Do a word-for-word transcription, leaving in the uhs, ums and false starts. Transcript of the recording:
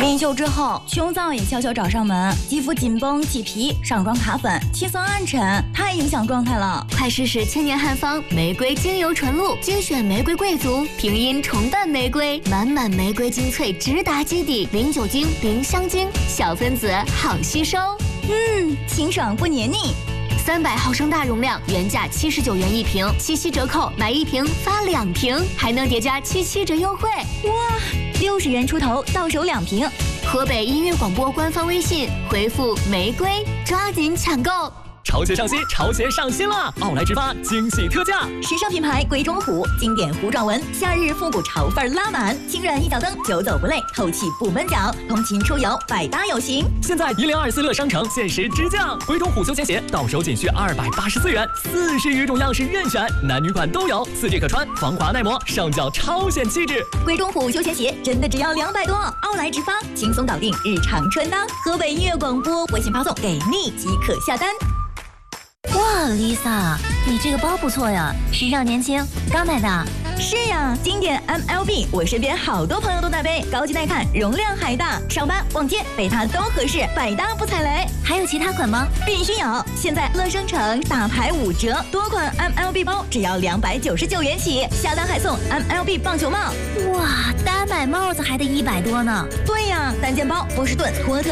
领袖之后，胸燥也悄悄找上门，肌肤紧绷起皮，上妆卡粉，气色暗沉，太影响状态了。 快试试千年汉方玫瑰精油纯露，精选玫瑰贵族，平阴重淡玫瑰，满满玫瑰精粹直达基底，零酒精、零香精，小分子好吸收。 嗯，清爽不黏腻。 三百毫升大容量，原价七十九元一瓶，七夕折扣买一瓶发两瓶，还能叠加七七折优惠。 哇，六十元出头到手两瓶。 河北音乐广播官方微信回复玫瑰，抓紧抢购。 潮鞋上新，潮鞋上新了！奥莱直发惊喜特价， 时尚品牌鬼冢虎，经典糊状纹，夏日复古潮范拉满，轻软一脚蹬，久走不累，透气不闷脚，通勤出游百搭有型。 现在一零二四乐商城限时直降，鬼冢虎休闲鞋到手仅需二百八十四元，四十余种样式任选，男女款都有，四季可穿，防滑耐磨，上脚超显气质。 鬼冢虎休闲鞋真的只要两百多，奥莱直发轻松搞定日常穿搭。河北音乐广播微信发送给你即可下单。 哇 ，Lisa， 你这个包不错呀，时尚年轻，刚买的。 是呀，经典 M L B， 我身边好多朋友都在背，高级耐看，容量还大，上班逛街背它都合适，百搭不踩雷。 还有其他款吗？ 必须有！现在乐商城大牌五折，多款 M L B 包只要两百九十九元起，下单还送 M L B 棒球帽。 哇，单买帽子还得一百多呢。 对呀，单件包，波士顿、托特、